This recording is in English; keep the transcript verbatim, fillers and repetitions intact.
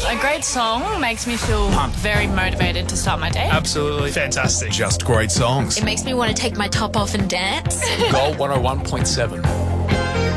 A great song makes me feel Pumped. very motivated to start my day. Absolutely fantastic. Just great songs. It makes me want to take my top off and dance. Gold one oh one point seven.